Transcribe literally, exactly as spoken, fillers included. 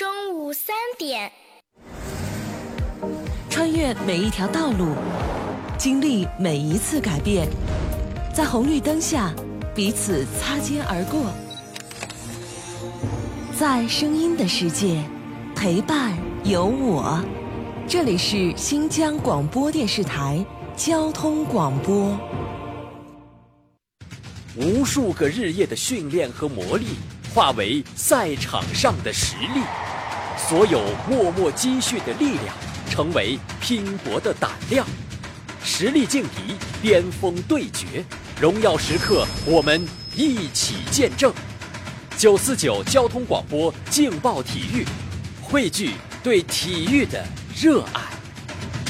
中午三点。 穿越每一条道路，经历每一次改变，在红绿灯下彼此擦肩而过，在声音的世界陪伴有我。这里是新疆广播电视台交通广播。 无数个日夜的训练和磨砺化为赛场上的实力，所有默默积蓄的力量成为拼搏的胆量。实力劲敌，巅峰对决，荣耀时刻我们一起见证。九四九交通广播劲爆体育，汇聚对体育的热爱。